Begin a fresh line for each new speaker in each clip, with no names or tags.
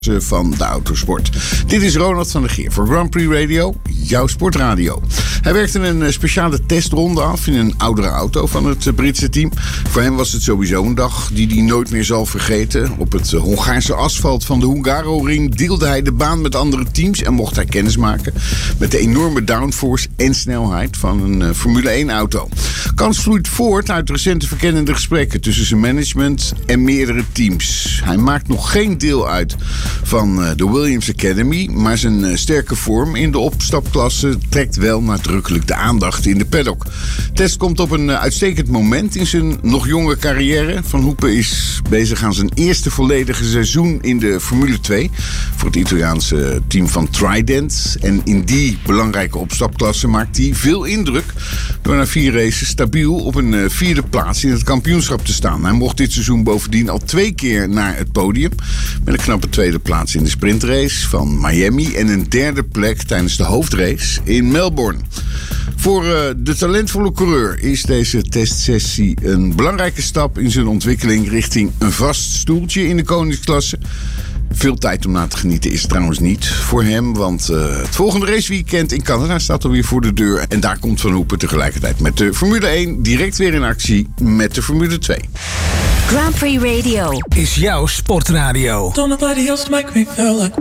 Van de autosport. Dit is Ronald van der Geer voor Grand Prix Radio, jouw sportradio. Hij werkte een speciale testronde af in een oudere auto van het Britse team. Voor hem was het sowieso een dag die hij nooit meer zal vergeten. Op het Hongaarse asfalt van de Hungaroring deelde hij de baan met andere teams en mocht hij kennismaken met de enorme downforce en snelheid van een Formule 1 auto. Kans vloeit voort uit recente verkennende gesprekken tussen zijn management en meerdere teams. Hij maakt nog geen deel uit van de Williams Academy, maar zijn sterke vorm in de opstapklasse trekt wel nadrukkelijk de aandacht in de paddock. Test komt op een uitstekend moment in zijn nog jonge carrière. Van Hoepen is bezig aan zijn eerste volledige seizoen in de Formule 2 voor het Italiaanse team van Trident. En in die belangrijke opstapklasse maakt hij veel indruk door na 4 races stabiel op een 4e plaats in het kampioenschap te staan. Hij mocht dit seizoen bovendien al 2 keer naar het podium met een knappe 2e plaats in de sprintrace van Miami en een 3e plek tijdens de hoofdrace in Melbourne. Voor de talentvolle coureur is deze testsessie een belangrijke stap in zijn ontwikkeling richting een vast stoeltje in de koningsklasse. Veel tijd om na te genieten is het trouwens niet voor hem, want het volgende raceweekend in Canada staat alweer voor de deur. En daar komt Van Hoepen tegelijkertijd met de Formule 1 direct weer in actie met de Formule 2.
Grand Prix Radio
is jouw sportradio.
Don't nobody else make me feel like.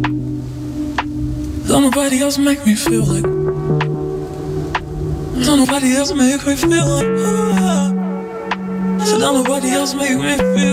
Don't nobody else make me feel like. Don't nobody else make me feel like. So don't nobody else make me feel.